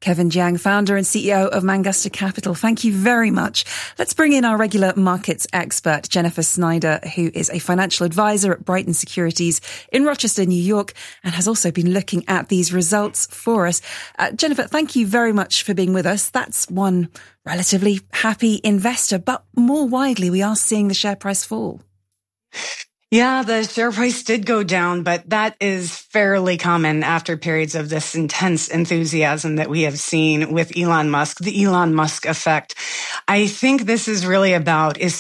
Kevin Jiang, founder and CEO of Mangusta Capital. Thank you very much. Let's bring in our regular markets expert, Jennifer Snyder, who is a financial advisor at Brighton Securities in Rochester, New York, and has also been looking at these results for us. Jennifer, thank you very much for being with us. That's one relatively happy investor, but more widely, we are seeing the share price fall. Yeah, the share price did go down, but that is fairly common after periods of this intense enthusiasm that we have seen with Elon Musk, the Elon Musk effect. I think this is really about, is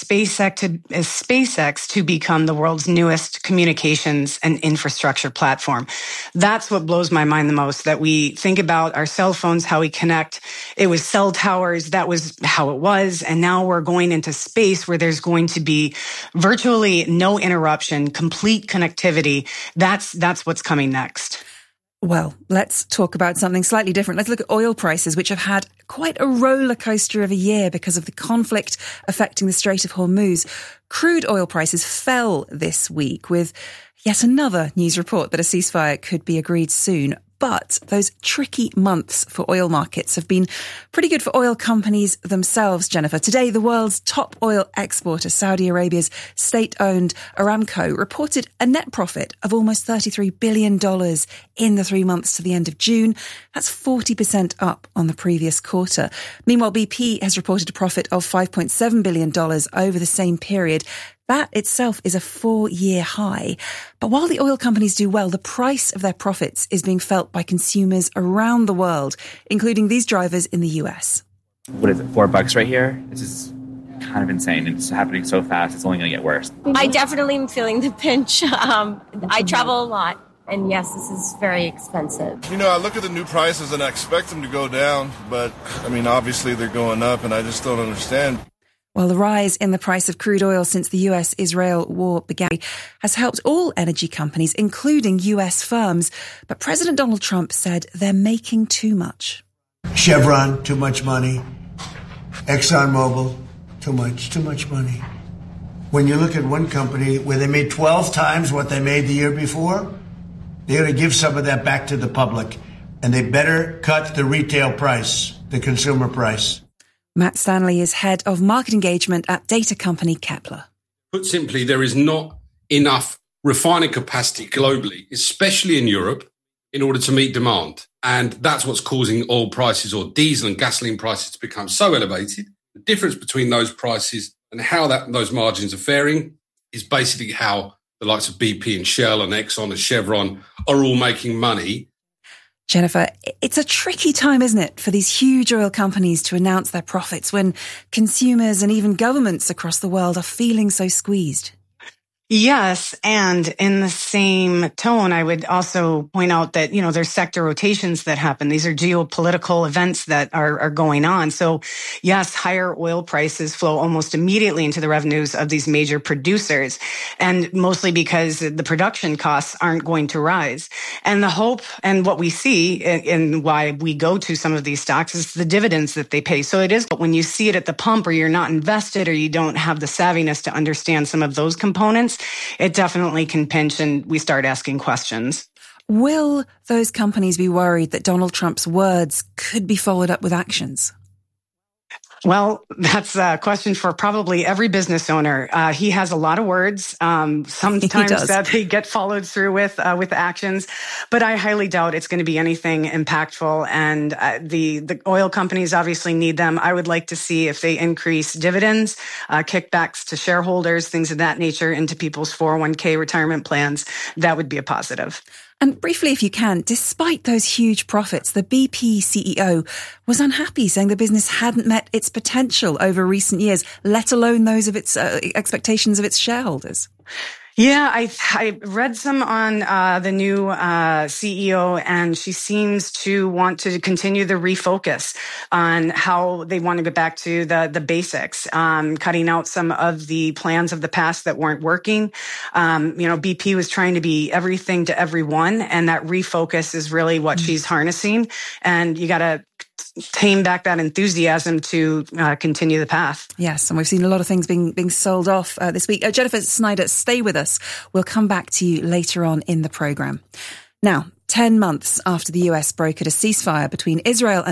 SpaceX to become the world's newest communications and infrastructure platform? That's what blows my mind the most, that we think about our cell phones, how we connect. It was cell towers, that was how it was. And now we're going into space where there's going to be virtually no interruption, complete connectivity. That's what's coming next. Well, let's talk about something slightly different. Let's look at oil prices, which have had quite a roller coaster of a year because of the conflict affecting the Strait of Hormuz. Crude oil prices fell this week with yet another news report that a ceasefire could be agreed soon. But those tricky months for oil markets have been pretty good for oil companies themselves, Jennifer. Today, the world's top oil exporter, Saudi Arabia's state-owned Aramco, reported a net profit of almost $33 billion in the 3 months to the end of June. That's 40% up on the previous quarter. Meanwhile, BP has reported a profit of $5.7 billion over the same period. That itself is a 4-year high. But while the oil companies do well, the price of their profits is being felt by consumers around the world, including these drivers in the US. What is it, $4 right here? This is kind of insane. It's happening so fast, it's only going to get worse. I definitely am feeling the pinch. I travel a lot. And yes, this is very expensive. You know, I look at the new prices and I expect them to go down. But, I mean, obviously they're going up and I just don't understand. Well, the rise in the price of crude oil since the US-Israel war began has helped all energy companies, including US firms. But President Donald Trump said they're making too much. Chevron, too much money. ExxonMobil, too much money. When you look at one company where they made 12 times what they made the year before, they're going to give some of that back to the public. And they better cut the retail price, the consumer price. Matt Stanley is head of market engagement at data company Kepler. Put simply, there is not enough refining capacity globally, especially in Europe, in order to meet demand. And that's what's causing oil prices or diesel and gasoline prices to become so elevated. The difference between those prices and how those margins are faring is basically how the likes of BP and Shell and Exxon and Chevron are all making money. Jennifer, it's a tricky time, isn't it, for these huge oil companies to announce their profits when consumers and even governments across the world are feeling so squeezed? Yes. And in the same tone, I would also point out that, you know, there's sector rotations that happen. These are geopolitical events that are going on. So yes, higher oil prices flow almost immediately into the revenues of these major producers, and mostly because the production costs aren't going to rise. And the hope and what we see and why we go to some of these stocks is the dividends that they pay. So it is, but when you see it at the pump or you're not invested or you don't have the savviness to understand some of those components, it definitely can pinch and we start asking questions. Will those companies be worried that Donald Trump's words could be followed up with actions? Well, that's a question for probably every business owner. He has a lot of words, sometimes that they get followed through with actions, but I highly doubt it's going to be anything impactful. And the oil companies obviously need them. I would like to see if they increase dividends, kickbacks to shareholders, things of that nature into people's 401k retirement plans. That would be a positive. And briefly, if you can, despite those huge profits, the BP CEO was unhappy, saying the business hadn't met its potential over recent years, let alone those of its expectations of its shareholders. Yeah, I read some on the new CEO, and she seems to want to continue the refocus on how they want to get back to the basics, cutting out some of the plans of the past that weren't working. BP was trying to be everything to everyone, and that refocus is really what she's harnessing. And you got to tame back that enthusiasm to continue the path. Yes, and we've seen a lot of things being sold off this week. Jennifer Snyder, stay with us. We'll come back to you later on in the programme. Now, 10 months after the US brokered a ceasefire between Israel and